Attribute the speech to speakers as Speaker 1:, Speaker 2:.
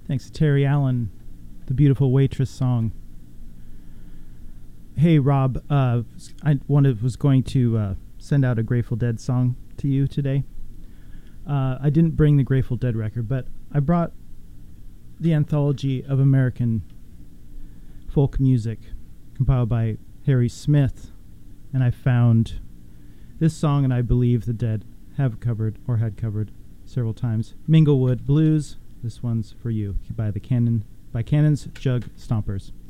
Speaker 1: Thanks to Terry Allen, the Beautiful Waitress song. Hey Rob, was going to send out a Grateful Dead song to you today. I didn't bring the Grateful Dead record, but I brought the Anthology of American Folk Music, compiled by Harry Smith, and I found this song, and I believe the Dead have covered or had covered several times. Minglewood Blues. This one's for you by Cannon's Jug Stompers.